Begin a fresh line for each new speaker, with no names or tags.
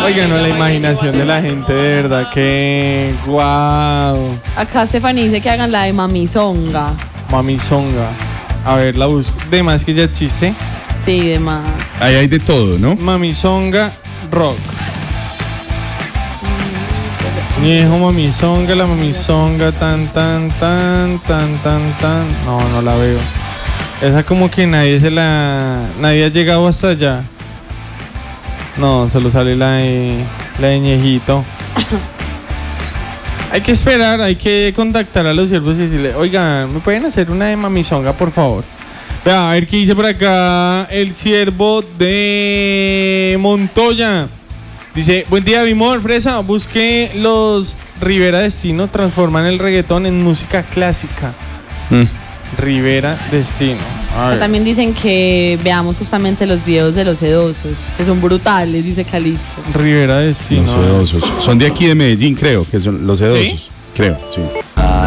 Oigan, no, la imaginación de la gente, de verdad, que guau.
Acá Stephanie dice que hagan la de Mamizonga.
Mamizonga. A ver, la busco. De más que ya existe.
Sí, de más.
Ahí hay de todo, ¿no?
Mamizonga rock. Viejo mamizonga, la mamizonga, tan. No, no la veo. Esa como que nadie ha llegado hasta allá. No, solo sale la de Ñejito. Hay que esperar, hay que contactar a los siervos y decirle, oigan, ¿me pueden hacer una de mamizonga, por favor? Vea, a ver qué dice por acá el siervo de Montoya. Dice, buen día, Bimor, Fresa, busque los Rivera Destino, transforman el reggaetón en música clásica. Rivera Destino.
También dicen que veamos justamente los videos de los sedosos, que son brutales, dice Calixto.
Rivera Destino.
Los sedosos. Son de aquí de Medellín, creo, que son los sedosos.
¿Sí?
Creo, sí.